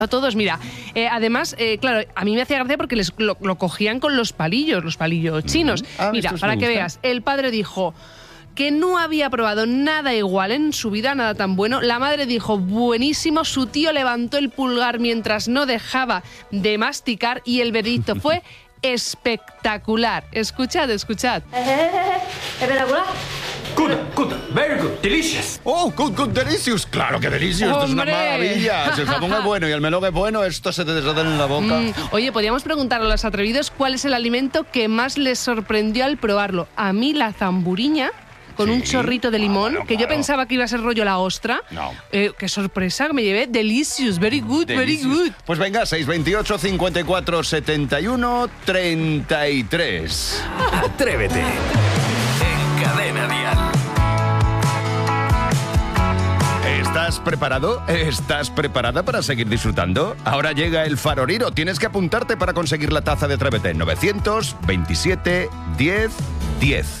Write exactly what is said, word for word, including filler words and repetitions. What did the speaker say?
A todos, mira, eh, además, eh, claro, a mí me hacía gracia porque les, lo, lo cogían con los palillos, los palillos chinos. Ah, mira, para que veas, el padre dijo que no había probado nada igual en su vida, nada tan bueno. La madre dijo, buenísimo. Su tío levantó el pulgar mientras no dejaba de masticar y el veredicto fue espectacular. Escuchad, escuchad. Espectacular. Good, good, very good, delicious. Oh, good, good, delicious. Claro que delicious, esto es una ¡Hombre! maravilla. Si el jamón es bueno y el melón es bueno, esto se te desata en la boca. Mm, oye, podríamos preguntarle a los atrevidos cuál es el alimento que más les sorprendió al probarlo. A mí la zamburiña con Sí. un chorrito de limón, Ah, bueno, que yo claro. pensaba que iba a ser rollo la ostra. No. Eh, qué sorpresa que me llevé. Delicious, very good, very Delicious. good. Pues venga, seis veintiocho, cincuenta y cuatro, setenta y uno, treinta y tres. Atrévete. En Cadena Dial. ¿Estás preparado? ¿Estás preparada para seguir disfrutando? Ahora llega el Faroriro. Tienes que apuntarte para conseguir la taza de Atrévete. novecientos veintisiete diez diez.